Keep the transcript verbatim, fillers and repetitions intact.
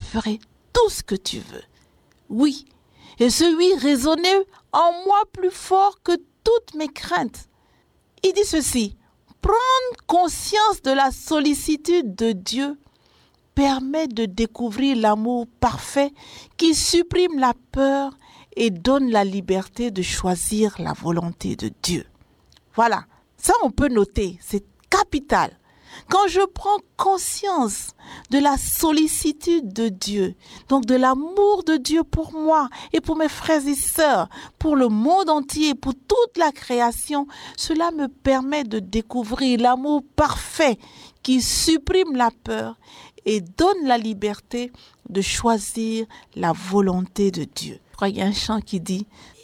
ferai tout ce que tu veux. Oui, et ce oui résonnait en moi plus fort que toutes mes craintes. Il dit ceci, prendre conscience de la sollicitude de Dieu permet de découvrir l'amour parfait qui supprime la peur et donne la liberté de choisir la volonté de Dieu. Voilà, ça on peut noter, c'est capital. Quand je prends conscience de la sollicitude de Dieu, donc de l'amour de Dieu pour moi et pour mes frères et sœurs, pour le monde entier, pour toute la création, cela me permet de découvrir l'amour parfait qui supprime la peur et donne la liberté de choisir la volonté de Dieu. Je crois qu'il y a un chant qui dit «